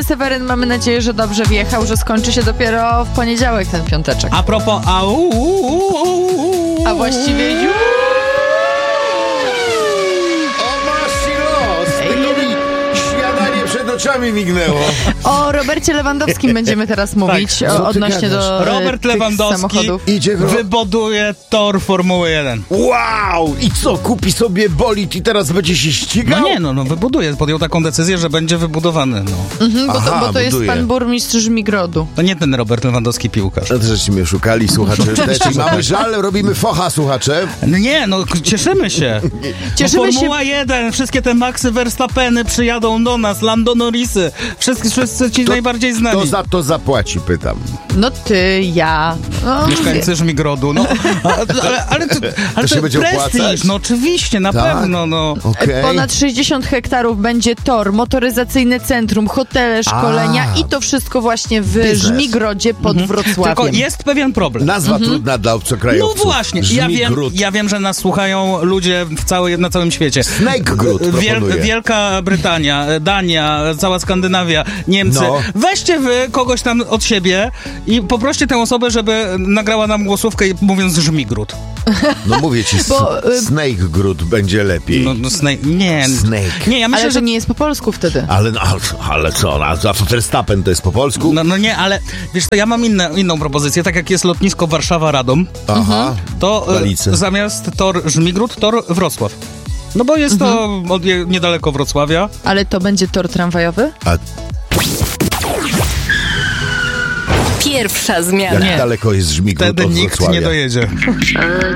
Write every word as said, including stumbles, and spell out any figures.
Seweryn, mamy nadzieję, że dobrze wjechał, że skończy się dopiero w poniedziałek ten piąteczek. A propos au, A właściwie już... O, masz los! Tylko mi śniadanie przed oczami mignęło. O Robercie Lewandowskim będziemy teraz mówić Co o, ty odnośnie gadasz? do e, Robert tych Lewandowski samochodów. Idzie w... wybuduje tor Formuły jeden. Wow! I co, kupi sobie bolid i teraz będzie się ścigał? No nie, no, no wybuduje. Podjął taką decyzję, że będzie wybudowany, no. Mhm, bo, to, Aha, bo to jest buduje. pan burmistrz Żmigrodu. To nie ten Robert Lewandowski piłkarz. No to żeście mnie szukali, słuchacze. Też i mamy żal, robimy focha, słuchacze. No nie, no k- cieszymy się. Cieszymy no, się- Formuła jeden, wszystkie te Maxy Verstappeny przyjadą do nas, Lando Norrisy, wszyscy, wszyscy ci najbardziej znani. Kto za to zapłaci, pytam. No ty, ja. No, Mieszkańcy Żmigrodu, no. A, ale ale, to, ale się to będzie prestiż, opłacać? no oczywiście, na Tak? pewno, no. Okej. Ponad sześćdziesiąt hektarów będzie tor, motoryzacyjne centrum, hotele, szkolenia A. i to wszystko właśnie w Biznes. Żmigrodzie pod Wrocławiem. Tylko jest pewien problem. Nazwa Mhm. trudna dla No obcokrajowców. właśnie, ja wiem, Żmigród. ja wiem, że nas słuchają ludzie w całej, na całym świecie. Snake Gród Wiel, proponuję. Wielka Brytania, Dania, cała Skandynawia, Niemcy. No. Weźcie wy kogoś tam od siebie i poproście tę osobę, żeby nagrała nam głosówkę mówiąc Żmigród. No mówię ci, Bo, y- Snake Gród będzie lepiej. No, no snake, nie. Snake. Nie, ja myślę, Ale że... to nie jest po polsku wtedy. Ale, no, ale, ale co, a za Verstappen to jest po polsku? No, no nie, ale wiesz co, ja mam inne, inną propozycję. Tak jak jest lotnisko Warszawa-Radom, Aha. to e, Balice. zamiast tor Żmigród, tor Wrocław. No bo jest to od, niedaleko Wrocławia. Ale to będzie tor tramwajowy? A Pierwsza jak zmiana. Nie. daleko jest Żmigród Wtedy od nikt Wrocławia? nie dojedzie.